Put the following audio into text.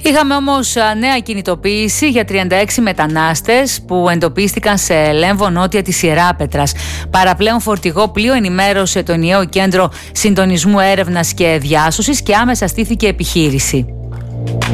Είχαμε όμως νέα κινητοποίηση για 36 μετανάστες που εντοπίστηκαν σε Λέμβο νότια της Ιεράπετρας. Παραπλέον φορτηγό πλοίο ενημέρωσε το ενιαίο κέντρο συντονισμού έρευνας και διάσωσης και άμεσα στήθηκε επιχείρηση.